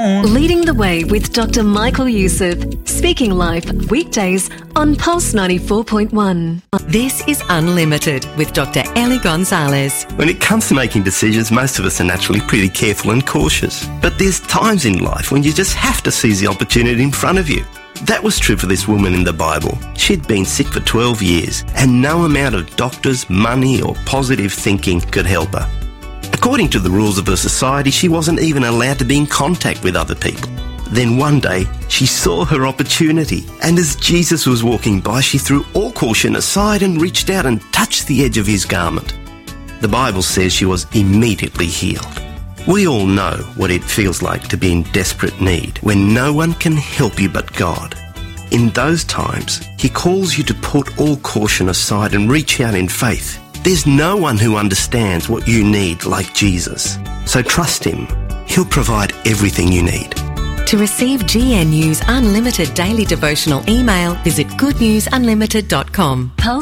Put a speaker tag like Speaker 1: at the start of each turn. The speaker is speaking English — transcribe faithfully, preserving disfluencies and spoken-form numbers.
Speaker 1: on.
Speaker 2: Leading the Way with Doctor Michael Youssef. Speaking Life, weekdays on Pulse ninety-four point one.
Speaker 3: This is Unlimited with Doctor Ellie Gonzalez.
Speaker 4: When it comes to making decisions, most of us are naturally pretty careful and cautious. But there's times in life when you just have to seize the opportunity in front of you. That was true for this woman in the Bible. She'd been sick for twelve years, and no amount of doctors, money or positive thinking could help her. According to the rules of her society, she wasn't even allowed to be in contact with other people. Then one day, she saw her opportunity, and as Jesus was walking by, she threw all caution aside and reached out and touched the edge of his garment. The Bible says she was immediately healed. We all know what it feels like to be in desperate need, when no one can help you but God. In those times, he calls you to put all caution aside and reach out in faith. There's no one who understands what you need like Jesus. So trust him. He'll provide everything you need.
Speaker 3: To receive G N U's Unlimited daily devotional email, visit good news unlimited dot com.
Speaker 2: Pulse